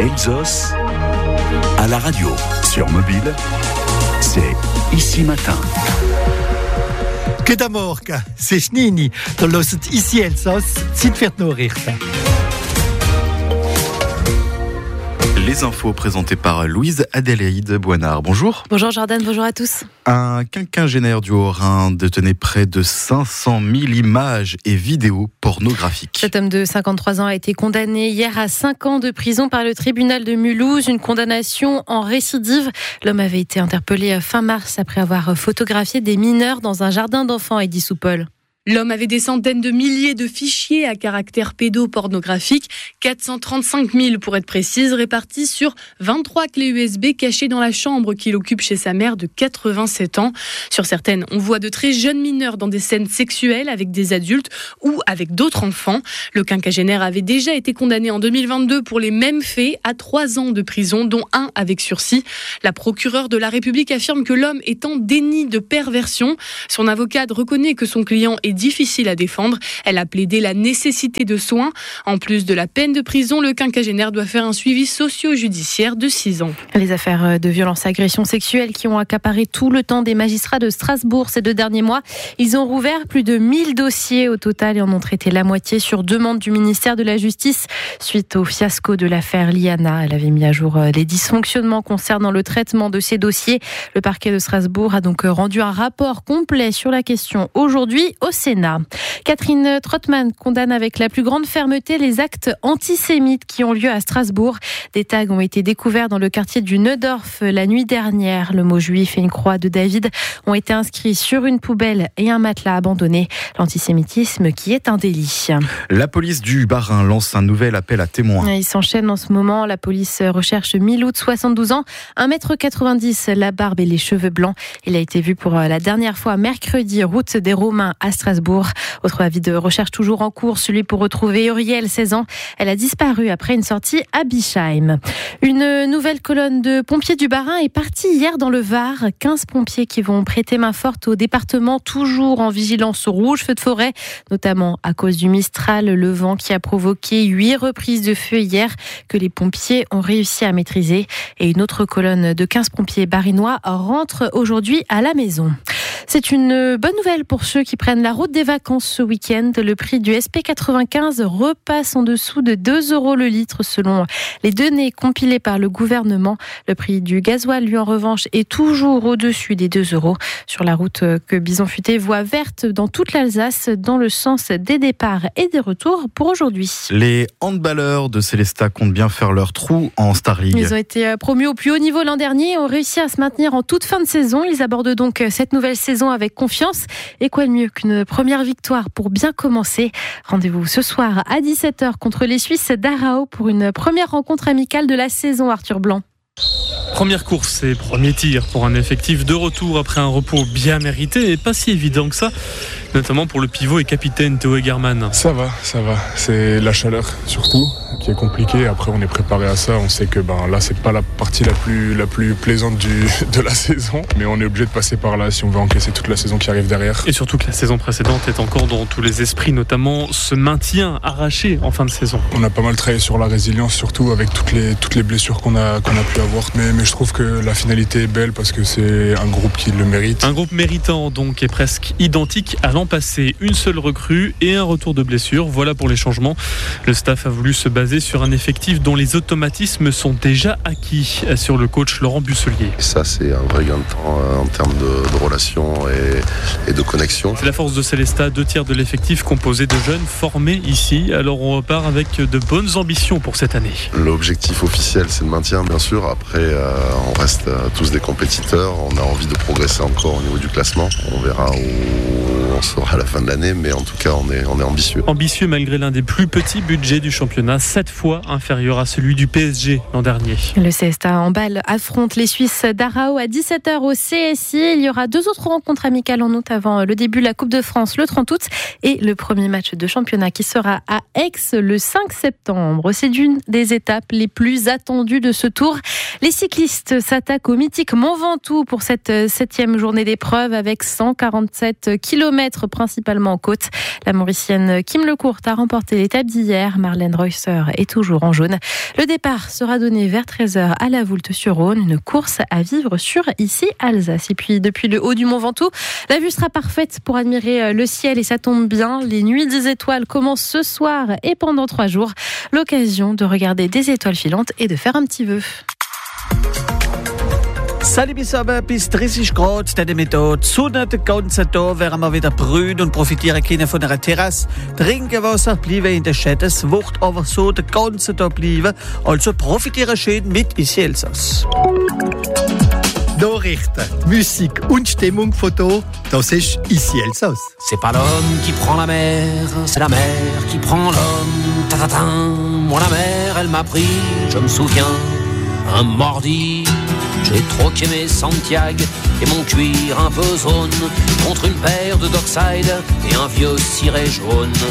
Elsos à la radio, sur mobile, c'est Ici Matin. Que d'amorca, c'est Schnini, dans l'ost Ici Elsos, Zit wird nur richten. Les infos présentées par Louise Adélaïde Boinard. Bonjour. Bonjour Jordan, bonjour à tous. Un quinquagénaire du Haut-Rhin détenait près de 500 000 images et vidéos pornographiques. Cet homme de 53 ans a été condamné hier à 5 ans de prison par le tribunal de Mulhouse, une condamnation en récidive. L'homme avait été interpellé fin mars après avoir photographié des mineurs dans un jardin d'enfants à Eddy-sous-Paul. L'homme avait des centaines de milliers de fichiers à caractère pédopornographique, 435 000 pour être précise, répartis sur 23 clés USB cachées dans la chambre qu'il occupe chez sa mère de 87 ans. Sur certaines, on voit de très jeunes mineurs dans des scènes sexuelles avec des adultes ou avec d'autres enfants. Le quinquagénaire avait déjà été condamné en 2022 pour les mêmes faits à 3 ans de prison, dont 1 avec sursis. La procureure de la République affirme que l'homme est en déni de perversion. Son avocate reconnaît que son client est difficile à défendre. Elle a plaidé la nécessité de soins. En plus de la peine de prison, le quinquagénaire doit faire un suivi socio-judiciaire de 6 ans. Les affaires de violence et agressions sexuelles qui ont accaparé tout le temps des magistrats de Strasbourg ces 2 derniers mois. Ils ont rouvert plus de 1000 dossiers au total et en ont traité la moitié sur demande du ministère de la Justice suite au fiasco de l'affaire Liana. Elle avait mis à jour les dysfonctionnements concernant le traitement de ces dossiers. Le parquet de Strasbourg a donc rendu un rapport complet sur la question aujourd'hui au Sénat. Catherine Trottmann condamne avec la plus grande fermeté les actes antisémites qui ont lieu à Strasbourg. Des tags ont été découverts dans le quartier du Neudorf la nuit dernière. Le mot juif et une croix de David ont été inscrits sur une poubelle et un matelas abandonné. L'antisémitisme qui est un délit. La police du Bas-Rhin lance un nouvel appel à témoins. Il s'enchaîne en ce moment. La police recherche Miloud, 72 ans, 1,90 m, la barbe et les cheveux blancs. Il a été vu pour la dernière fois mercredi, route des Romains à Strasbourg. Autre avis de recherche toujours en cours, celui pour retrouver Uriel, 16 ans. Elle a disparu après une sortie à Bischheim. Une nouvelle colonne de pompiers du Bas-Rhin est partie hier dans le Var. 15 pompiers qui vont prêter main forte au département, toujours en vigilance rouge, feu de forêt, notamment à cause du Mistral, le vent qui a provoqué 8 reprises de feu hier que les pompiers ont réussi à maîtriser. Et une autre colonne de 15 pompiers barinois rentre aujourd'hui à la maison. C'est une bonne nouvelle pour ceux qui prennent la route des vacances ce week-end. Le prix du SP95 repasse en dessous de 2 € le litre selon les données compilées par le gouvernement. Le prix du gasoil, lui, en revanche, est toujours au-dessus des 2 €. Sur la route que Bison Futé voit verte dans toute l'Alsace, dans le sens des départs et des retours pour aujourd'hui. Les handballeurs de Célestat comptent bien faire leur trou en Star League. Ils ont été promus au plus haut niveau l'an dernier et ont réussi à se maintenir en toute fin de saison. Ils abordent donc cette nouvelle saison avec confiance. Et quoi de mieux qu'une première victoire pour bien commencer? Rendez-vous ce soir à 17h contre les Suisses d'Arao pour une première rencontre amicale de la saison, Arthur Blanc. Première course et premier tir pour un effectif de retour après un repos bien mérité et pas si évident que ça, notamment pour le pivot et capitaine Théo Egerman. Ça va. C'est la chaleur surtout qui est compliquée. Après, on est préparé à ça. On sait que là, c'est pas la partie la plus plaisante de la saison, mais on est obligé de passer par là si on veut encaisser toute la saison qui arrive derrière. Et surtout que la saison précédente est encore dans tous les esprits, notamment ce maintien arraché en fin de saison. On a pas mal travaillé sur la résilience, surtout avec toutes les blessures qu'on a pu avoir. Mais je trouve que la finalité est belle parce que c'est un groupe qui le mérite. Un groupe méritant donc est presque identique à l'an passé. Une seule recrue et un retour de blessure. Voilà pour les changements. Le staff a voulu se baser sur un effectif dont les automatismes sont déjà acquis, sur le coach Laurent Busselier. Ça, c'est un vrai gain de temps en termes de relations et de connexion. C'est la force de Célestat, 2 tiers de l'effectif composé de jeunes formés ici. Alors on repart avec de bonnes ambitions pour cette année. L'objectif officiel, c'est le maintien, bien sûr. Après, on reste tous des compétiteurs. On a envie de progresser encore au niveau du classement. On verra où on sera à la fin de l'année, mais en tout cas, on est ambitieux. Ambitieux malgré l'un des plus petits budgets du championnat, 7 fois inférieur à celui du PSG l'an dernier. Le Célestat handball affronte les Suisses d'Arao à 17h au CSI. Il y aura 2 autres rencontres amicales en août avant le début de la Coupe de France le 30 août et le premier match de championnat qui sera à Aix le 5 septembre. C'est une des étapes les plus attendues de ce tour. Les cyclistes s'attaquent au mythique Mont Ventoux pour cette 7e journée d'épreuve avec 147 km km, principalement en côte. La Mauricienne Kim Lecourt a remporté l'étape d'hier. Marlène Reusser est toujours en jaune. Le départ sera donné vers 13h à la Voulte-sur-Rhône. Une course à vivre sur ici Alsace. Et puis depuis le haut du Mont Ventoux, la vue sera parfaite pour admirer le ciel et ça tombe bien. Les nuits des étoiles commencent ce soir et pendant 3 jours. L'occasion de regarder des étoiles filantes et de faire un petit vœu. Salut bis aber bis 30 Grad, der Methode. Sonne den ganzen Tag, werden wir wieder brühen und profitieren können von einer Terrasse. Trinken Wasser, bleiben in der Stadt. Es wird aber so den ganzen Tag bleiben. Also profitieren schön mit Ici Elsass. Nachrichten, Musik und Stimmung von hier, das ist ici Elsass. C'est pas l'homme qui prend la mer, c'est la mer qui prend l'homme. Ta-ta-ta, moi la mer, elle m'a pris, je me souviens, un mardi. J'ai troqué mes Santiago et mon cuir un peu zone contre une paire de Dockside et un vieux ciré jaune.